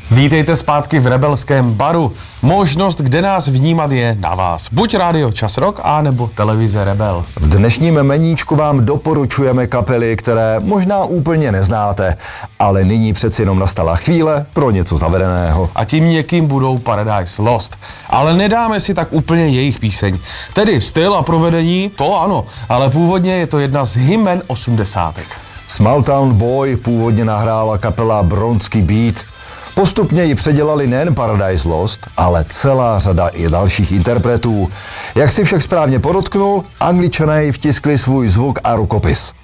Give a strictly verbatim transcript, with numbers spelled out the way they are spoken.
Vítejte zpátky v Rebelském baru. Možnost, kde nás vnímat, je na vás. Buď rádio Čas Rock, anebo televize Rebel. V dnešním meníčku vám doporučujeme kapely, které možná úplně neznáte, ale nyní přeci jenom nastala chvíle pro něco zavedeného. A tím někým budou Paradise Lost. Ale nedáme si tak úplně jejich píseň. Tedy styl a provedení, to ano, ale původně je to jedna z hymen osmdesátek. Small Town Boy původně nahrála kapela Bronský Beat. Postupně ji předělali nejen Paradise Lost, ale celá řada i dalších interpretů. Jak si však správně podotknul, Angličané vtiskli svůj zvuk a rukopis.